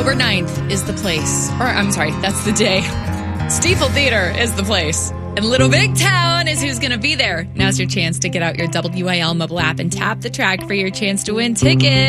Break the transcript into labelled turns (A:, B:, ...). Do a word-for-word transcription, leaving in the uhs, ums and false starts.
A: October ninth is the place. Or, I'm sorry, that's the day. Stiefel Theater is the place. And Little Big Town is who's going to be there. Now's your chance to get out your W I L mobile app and tap the track for your chance to win tickets.